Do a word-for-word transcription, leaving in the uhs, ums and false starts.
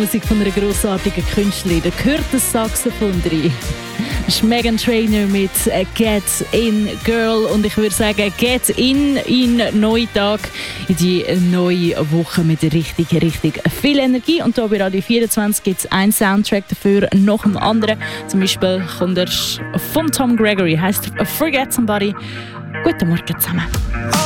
Musik von einer grossartigen Künstlerin, der gehört das Saxophon rein. Das ist Meghan Trainor mit «Get In Girl» und ich würde sagen, «Get In» in den neuen Tag, in die neue Woche mit richtig, richtig viel Energie. Und hier bei Radio vierundzwanzig gibt es einen Soundtrack dafür nach dem anderen. Zum Beispiel kommt er von Tom Gregory, heisst «Forget Somebody». Guten Morgen zusammen.